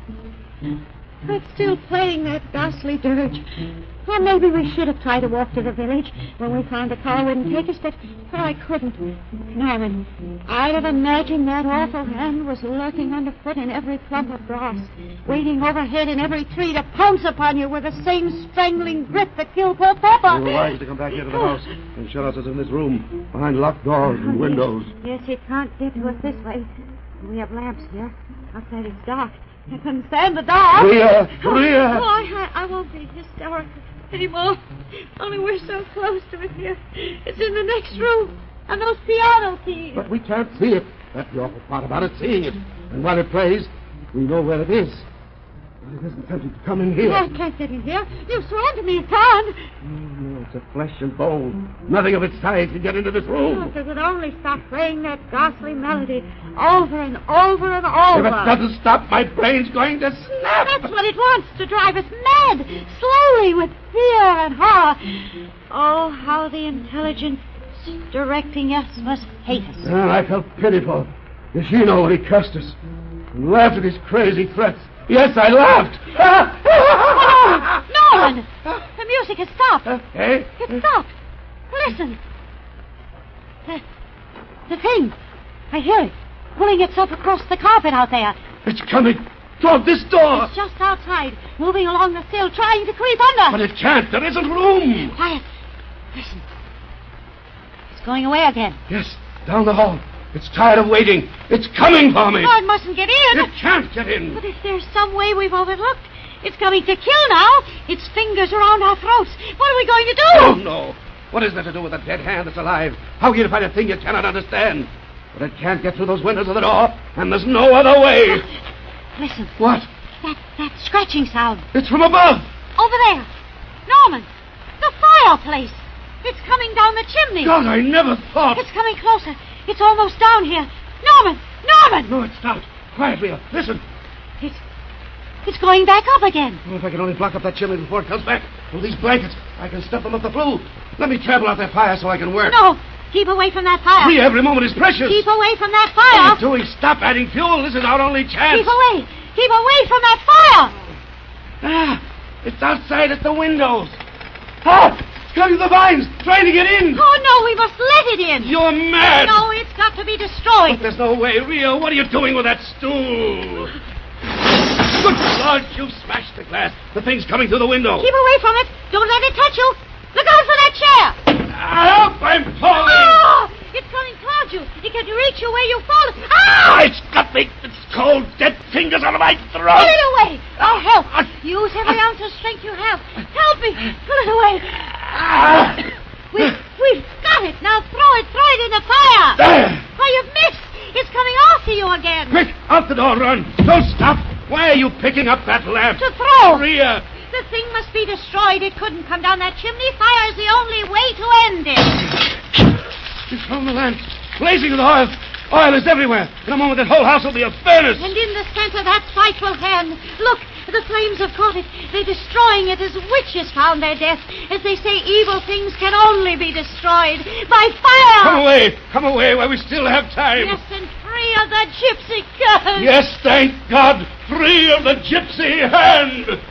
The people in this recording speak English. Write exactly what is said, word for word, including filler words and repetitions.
It's still playing that ghastly dirge. Or maybe we should have tried to walk to the village when we found the car wouldn't take us, but oh, I couldn't. Norman, I'd have imagined that awful hand was lurking underfoot in every clump of grass, waiting overhead in every tree to pounce upon you with the same strangling grip that killed poor Papa. We were wise to come back here to the house and shut us in this room, behind locked doors and windows. Yes, you can't get to us this way. We have lamps here. Outside it's dark. I couldn't stand the dark. Rhea! Rhea! Oh, I, I won't be hysterical anymore. Only we're so close to it here. It's in the next room. And those piano keys. But we can't see it. That's the awful part about it, seeing it. And while it plays, we know where it is. But it isn't tempting to come in here. I can't get in here. You've sworn to me you can't. Oh, no, it's a flesh and bone. Nothing of its size can get into this room. Oh, if it would only stop playing that ghastly melody over and over and over. If it doesn't stop, my brain's going to snap. That's what it wants, to drive us mad, slowly, with fear and horror. Oh, how the intelligence directing us must hate us. And I felt pity for him. Does she know when he cursed us and laughed at his crazy threats? Yes, I laughed. Oh, Norman! The music has stopped. Uh, eh? It stopped. Listen. The, the thing. I hear it. Pulling itself across the carpet out there. It's coming toward this door. It's just outside, moving along the sill, trying to creep under. But it can't. There isn't room. Quiet. Listen. It's going away again. Yes, down the hall. It's tired of waiting. It's coming for me. Oh, it mustn't get in. It can't get in. But if there's some way we've overlooked, it's coming to kill now. Its fingers around our throats. What are we going to do? Oh, no. What is there to do with a dead hand that's alive? How can you find a thing you cannot understand? But it can't get through those windows of the door, and there's no other way. Listen. What? That, that scratching sound. It's from above. Over there. Norman, the fireplace. It's coming down the chimney. God, I never thought. It's coming closer. It's almost down here. Norman! Norman! No, it's not. Quiet, Rhea. Listen. It's... It's going back up again. Oh, if I can only block up that chimney before it comes back. With these blankets, I can stuff them with the flue. Let me trample out that fire so I can work. No! Keep away from that fire. Rhea, every moment is precious. Keep away from that What fire. are you doing? Stop adding fuel. This is our only chance. Keep away. Keep away from that fire. Ah, it's outside at the windows. Ah, it's coming to the vines, trying to get in. Oh, no, we must let it in. You're mad. No, it's got to be destroyed. But there's no way. Rhea, what are you doing with that stool? Good Lord, you've smashed the glass. The thing's coming through the window. Keep away from it. Don't let it touch you. Look out for that chair. Help, I'm falling. Oh, it's coming towards you. It can reach you where you fall. Ah! It's got me. It's cold, dead fingers out of my Pull throat. it away. I'll help. Use every ounce of strength you have. Help me. Pull it away. Ah. We've, we've got it. Now throw it. Throw it in the fire. There. Oh, you've missed. It's coming after you again. Quick, out the door, run. Don't stop. Why are you picking up that lamp? To throw. Rhea. The thing must be destroyed. It couldn't come down that chimney. Fire is the only way to end it. She's thrown the lamp, blazing with oil. Oil is everywhere. In a moment, that whole house will be a furnace. And in the center, that frightful hand. Look, the flames have caught it. They're destroying it as witches found their death. As they say, evil things can only be destroyed by fire. Come away. Come away while we still have time. Yes, and free of the gypsy curse. Yes, thank God. Free of the gypsy hand.